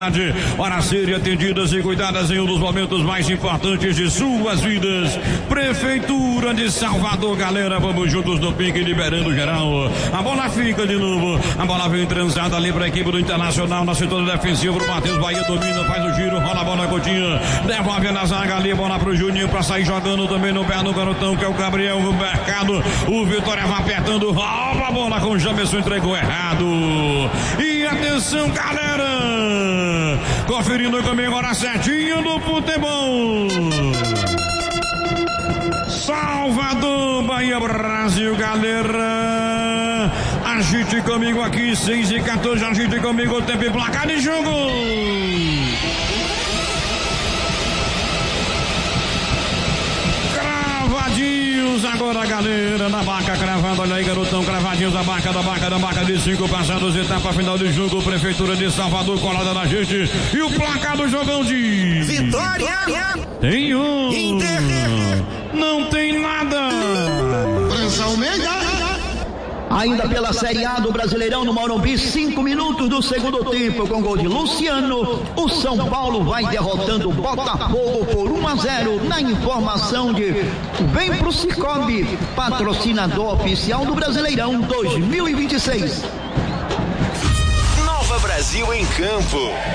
Para serem atendidas e cuidadas em um dos momentos mais importantes de suas vidas. Prefeitura de Salvador, galera, vamos juntos no pique, liberando geral. A bola fica de novo, a bola vem transada ali para a equipe do Internacional, na setor defensivo, o Matheus Bahia domina, faz o giro, rola a bola na Coutinho, devolve na zaga ali, bola pro Juninho para sair jogando também no pé do garotão, que é o Gabriel Mercado. O Vitória vai apertando, rouba a bola com o Jamerson, entregou errado. E atenção, galera! Conferindo comigo agora certinho do futebol. Salvador, Bahia, Brasil, galera. Agite comigo aqui, 6:14, agite comigo o tempo e placar de jogo. Agora, galera, na barca cravada, olha aí, garotão, cravadinhos da barca de 5, passados, etapa final de jogo, Prefeitura de Salvador, colada na gente, e o placar do jogão de Vitória! Tem um! Inter! Não tem nada! França Almeida! Ainda pela Série A do Brasileirão no Morumbi, 5 minutos do segundo tempo, com gol de Luciano, o São Paulo vai derrotando o Botafogo por 1-0, na informação de Vem pro Cicobi, patrocinador oficial do Brasileirão 2026. Nova Brasil em campo.